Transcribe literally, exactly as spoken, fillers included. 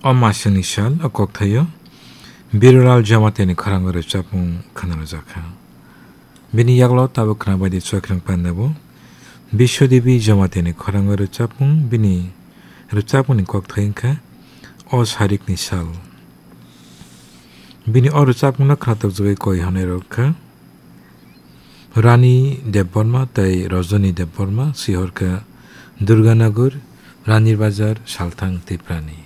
어마싱니 샬 어꺽 타요 비르랄 자마테니 카랑거를 짜풍 카나로 자카 비니 약로 타보 크나바디 촤크랑 판나보 비쇼디비 자마테니 카랑거를 짜풍 비니 르짜풍니 꺽 타인카 어사릭니 샬 비니 어르 짜풍나 크라탁 조에 거이 하네로카 रानी देवबर्मा तय रजनी देवबर्मा सिहोरका दुर्गानगर रानीर बाजार सालथाङ तिप्रानी